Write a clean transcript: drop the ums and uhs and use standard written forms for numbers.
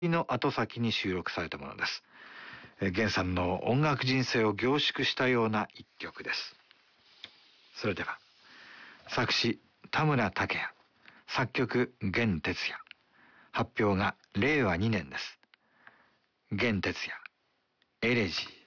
の後先に収録されたものです。源さんの音楽人生を凝縮したような一曲です。それでは、作詞田村武也、作曲源哲也、発表が令和2年です。源哲也、エレジー。